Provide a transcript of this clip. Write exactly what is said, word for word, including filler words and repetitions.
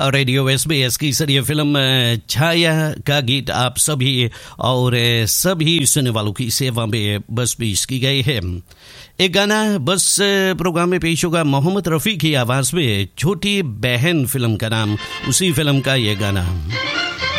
Radio SBS की सरिया film छाया का गीत आप सभी और सभी सुनने वालों की सेवा में बस पेश की गई है। एक गाना बस प्रोग्राम में पेश होगा मोहम्मद रफ़ी की आवाज़ में, छोटी बहन फिल्म का नाम, उसी फिल्म का ये गाना।